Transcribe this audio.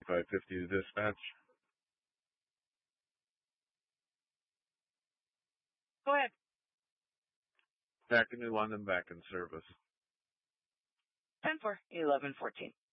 550 to dispatch. Go ahead. Back in New London, back in service. 10-4, 11-14.